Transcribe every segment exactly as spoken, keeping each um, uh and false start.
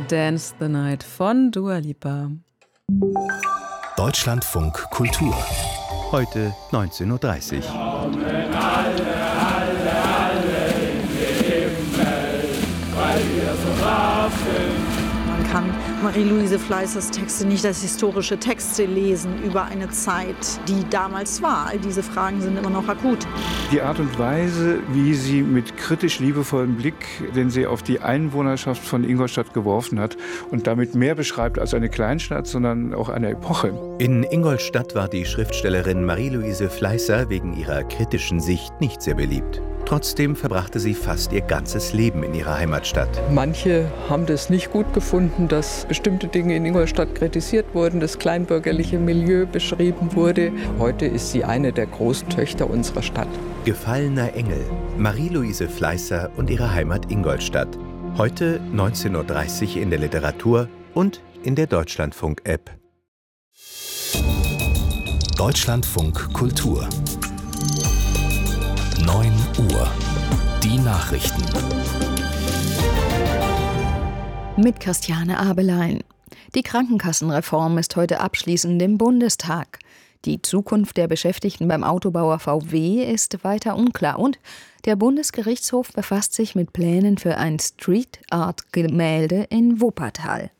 Dance the Night von Dua Lipa. Deutschlandfunk Kultur. Heute neunzehn Uhr dreißig. Kommen alle, alle, alle in den Himmel, weil wir so brav sind. Man kann Marie-Louise Fleißers Texte nicht als historische Texte lesen über eine Zeit, die damals war. All diese Fragen sind immer noch akut. Die Art und Weise, wie sie mit kritisch liebevollem Blick, den sie auf die Einwohnerschaft von Ingolstadt geworfen hat und damit mehr beschreibt als eine Kleinstadt, sondern auch eine Epoche. In Ingolstadt war die Schriftstellerin Marie-Louise Fleißer wegen ihrer kritischen Sicht nicht sehr beliebt. Trotzdem verbrachte sie fast ihr ganzes Leben in ihrer Heimatstadt. Manche haben das nicht gut gefunden, dass bestimmte Dinge in Ingolstadt kritisiert wurden, das kleinbürgerliche Milieu beschrieben wurde. Heute ist sie eine der großen Töchter unserer Stadt. Gefallener Engel, Marie-Louise Fleißer und ihre Heimat Ingolstadt. Heute neunzehn Uhr dreißig in der Literatur und in der Deutschlandfunk-App. Deutschlandfunk Kultur. neun Uhr. Die Nachrichten. Mit Christiane Abelein. Die Krankenkassenreform ist heute abschließend im Bundestag. Die Zukunft der Beschäftigten beim Autobauer V W ist weiter unklar und der Bundesgerichtshof befasst sich mit Plänen für ein Street-Art-Gemälde in Wuppertal.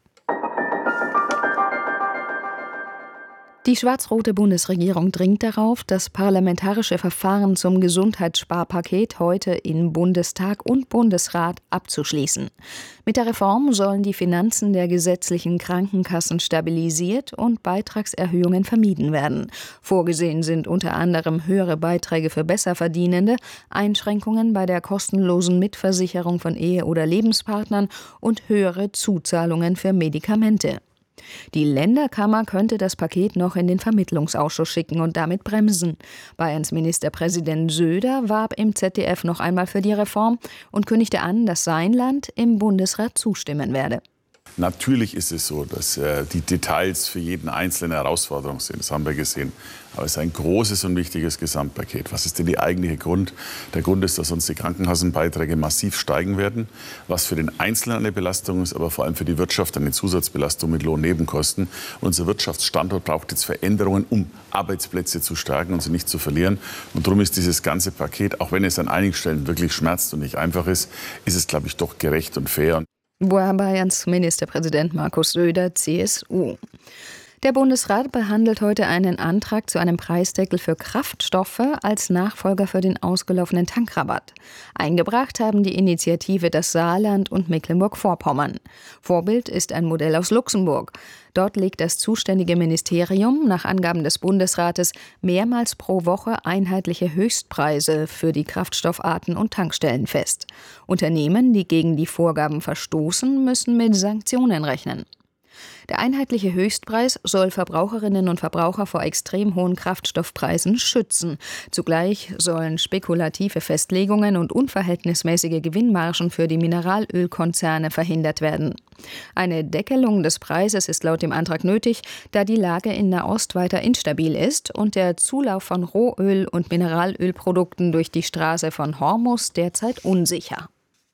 Die schwarz-rote Bundesregierung dringt darauf, das parlamentarische Verfahren zum Gesundheitssparpaket heute in Bundestag und Bundesrat abzuschließen. Mit der Reform sollen die Finanzen der gesetzlichen Krankenkassen stabilisiert und Beitragserhöhungen vermieden werden. Vorgesehen sind unter anderem höhere Beiträge für Besserverdienende, Einschränkungen bei der kostenlosen Mitversicherung von Ehe- oder Lebenspartnern und höhere Zuzahlungen für Medikamente. Die Länderkammer könnte das Paket noch in den Vermittlungsausschuss schicken und damit bremsen. Bayerns Ministerpräsident Söder warb im Z D F noch einmal für die Reform und kündigte an, dass sein Land im Bundesrat zustimmen werde. Natürlich ist es so, dass äh, die Details für jeden Einzelnen Herausforderung sind. Das haben wir gesehen. Aber es ist ein großes und wichtiges Gesamtpaket. Was ist denn der eigentliche Grund? Der Grund ist, dass uns die Krankenkassenbeiträge massiv steigen werden, was für den Einzelnen eine Belastung ist, aber vor allem für die Wirtschaft eine Zusatzbelastung mit Lohnnebenkosten. Unser Wirtschaftsstandort braucht jetzt Veränderungen, um Arbeitsplätze zu stärken und sie nicht zu verlieren. Und darum ist dieses ganze Paket, auch wenn es an einigen Stellen wirklich schmerzt und nicht einfach ist, ist es, glaube ich, doch gerecht und fair. Bayerns Ministerpräsident Markus Söder, C S U. Der Bundesrat behandelt heute einen Antrag zu einem Preisdeckel für Kraftstoffe als Nachfolger für den ausgelaufenen Tankrabatt. Eingebracht haben die Initiative das Saarland und Mecklenburg-Vorpommern. Vorbild ist ein Modell aus Luxemburg. Dort legt das zuständige Ministerium nach Angaben des Bundesrates mehrmals pro Woche einheitliche Höchstpreise für die Kraftstoffarten und Tankstellen fest. Unternehmen, die gegen die Vorgaben verstoßen, müssen mit Sanktionen rechnen. Der einheitliche Höchstpreis soll Verbraucherinnen und Verbraucher vor extrem hohen Kraftstoffpreisen schützen. Zugleich sollen spekulative Festlegungen und unverhältnismäßige Gewinnmargen für die Mineralölkonzerne verhindert werden. Eine Deckelung des Preises ist laut dem Antrag nötig, da die Lage in Nahost weiter instabil ist und der Zulauf von Rohöl und Mineralölprodukten durch die Straße von Hormuz derzeit unsicher.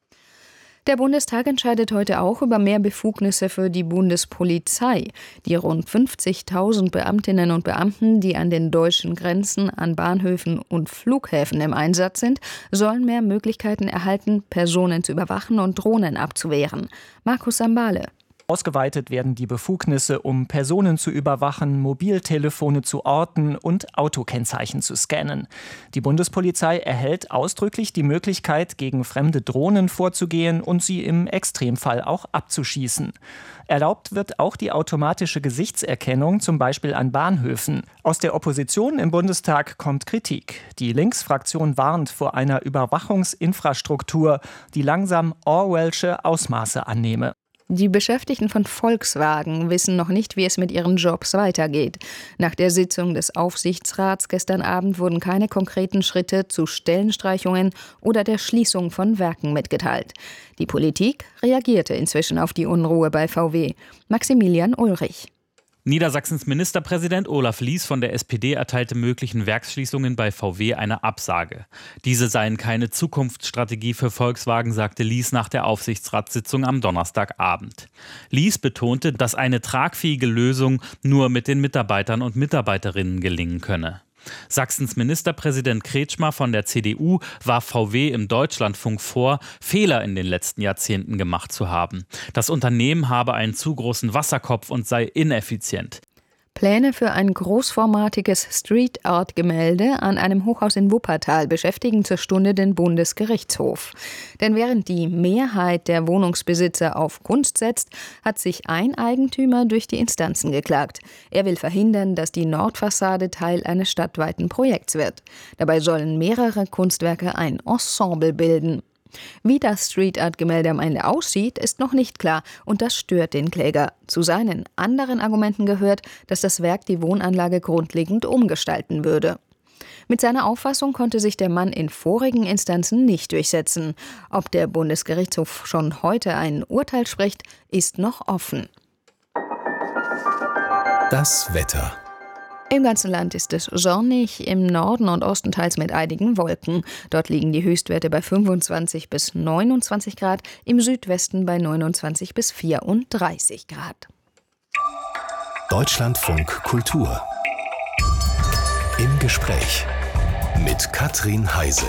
Der Bundestag entscheidet heute auch über mehr Befugnisse für die Bundespolizei. Die rund fünfzigtausend Beamtinnen und Beamten, die an den deutschen Grenzen, an Bahnhöfen und Flughäfen im Einsatz sind, sollen mehr Möglichkeiten erhalten, Personen zu überwachen und Drohnen abzuwehren. Markus Sambale. Ausgeweitet werden die Befugnisse, um Personen zu überwachen, Mobiltelefone zu orten und Autokennzeichen zu scannen. Die Bundespolizei erhält ausdrücklich die Möglichkeit, gegen fremde Drohnen vorzugehen und sie im Extremfall auch abzuschießen. Erlaubt wird auch die automatische Gesichtserkennung, zum Beispiel an Bahnhöfen. Aus der Opposition im Bundestag kommt Kritik. Die Linksfraktion warnt vor einer Überwachungsinfrastruktur, die langsam Orwellsche Ausmaße annehme. Die Beschäftigten von Volkswagen wissen noch nicht, wie es mit ihren Jobs weitergeht. Nach der Sitzung des Aufsichtsrats gestern Abend wurden keine konkreten Schritte zu Stellenstreichungen oder der Schließung von Werken mitgeteilt. Die Politik reagierte inzwischen auf die Unruhe bei V W. Maximilian Ulrich. Niedersachsens Ministerpräsident Olaf Lies von der S P D erteilte möglichen Werksschließungen bei V W eine Absage. Diese seien keine Zukunftsstrategie für Volkswagen, sagte Lies nach der Aufsichtsratssitzung am Donnerstagabend. Lies betonte, dass eine tragfähige Lösung nur mit den Mitarbeitern und Mitarbeiterinnen gelingen könne. Sachsens Ministerpräsident Kretschmer von der C D U warf V W im Deutschlandfunk vor, Fehler in den letzten Jahrzehnten gemacht zu haben. Das Unternehmen habe einen zu großen Wasserkopf und sei ineffizient. Pläne für ein großformatiges Street-Art-Gemälde an einem Hochhaus in Wuppertal beschäftigen zur Stunde den Bundesgerichtshof. Denn während die Mehrheit der Wohnungsbesitzer auf Kunst setzt, hat sich ein Eigentümer durch die Instanzen geklagt. Er will verhindern, dass die Nordfassade Teil eines stadtweiten Projekts wird. Dabei sollen mehrere Kunstwerke ein Ensemble bilden. Wie das Street-Art-Gemälde am Ende aussieht, ist noch nicht klar und das stört den Kläger. Zu seinen anderen Argumenten gehört, dass das Werk die Wohnanlage grundlegend umgestalten würde. Mit seiner Auffassung konnte sich der Mann in vorigen Instanzen nicht durchsetzen. Ob der Bundesgerichtshof schon heute ein Urteil spricht, ist noch offen. Das Wetter. Im ganzen Land ist es sonnig, im Norden und Osten teils mit einigen Wolken. Dort liegen die Höchstwerte bei fünfundzwanzig bis neunundzwanzig Grad, im Südwesten bei neunundzwanzig bis vierunddreißig Grad. Deutschlandfunk Kultur. Im Gespräch mit Katrin Heise.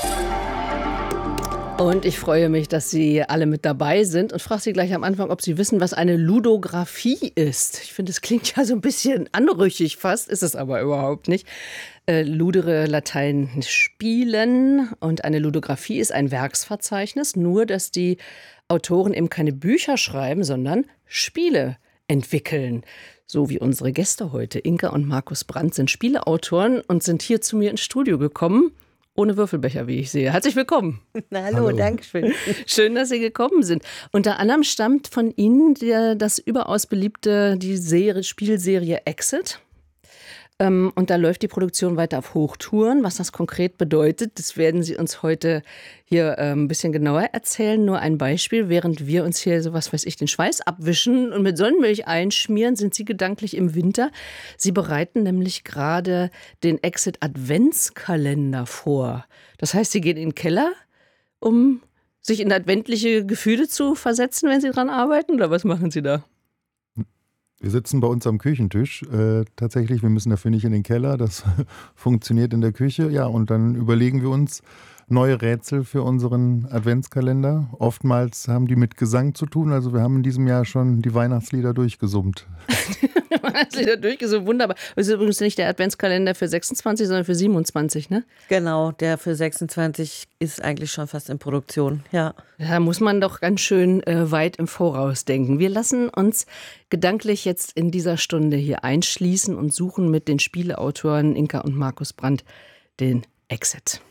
Und ich freue mich, dass Sie alle mit dabei sind und frage Sie gleich am Anfang, ob Sie wissen, was eine Ludographie ist. Ich finde, es klingt ja so ein bisschen anrüchig fast, ist es aber überhaupt nicht. Äh, ludere, Latein spielen, und eine Ludographie ist ein Werksverzeichnis, nur dass die Autoren eben keine Bücher schreiben, sondern Spiele entwickeln. So wie unsere Gäste heute, Inka und Markus Brandt, sind Spieleautoren und sind hier zu mir ins Studio gekommen. Ohne Würfelbecher, wie ich sehe. Herzlich willkommen. Na, hallo, hallo, danke schön. Schön, dass Sie gekommen sind. Unter anderem stammt von Ihnen der, das überaus beliebte, die Serie, Spielserie Exit. Ähm, und da läuft die Produktion weiter auf Hochtouren. Was das konkret bedeutet, das werden Sie uns heute hier äh, ein bisschen genauer erzählen. Nur ein Beispiel: Während wir uns hier, so was weiß ich, den Schweiß abwischen und mit Sonnenmilch einschmieren, sind Sie gedanklich im Winter. Sie bereiten nämlich gerade den Exit-Adventskalender vor. Das heißt, Sie gehen in den Keller, um sich in adventliche Gefühle zu versetzen, wenn Sie dran arbeiten? Oder was machen Sie da? Wir sitzen bei uns am Küchentisch. Äh, tatsächlich, wir müssen dafür nicht in den Keller. Das funktioniert in der Küche. Ja, und dann überlegen wir uns neue Rätsel für unseren Adventskalender. Oftmals haben die mit Gesang zu tun. Also wir haben in diesem Jahr schon die Weihnachtslieder durchgesummt. Weihnachtslieder durchgesummt, wunderbar. Das ist übrigens nicht der Adventskalender für sechsundzwanzig, sondern für siebenundzwanzig, ne? Genau, der für sechsundzwanzig ist eigentlich schon fast in Produktion, ja. Da muss man doch ganz schön äh, weit im Voraus denken. Wir lassen uns gedanklich jetzt in dieser Stunde hier einschließen und suchen mit den Spieleautoren Inka und Markus Brandt den Exit.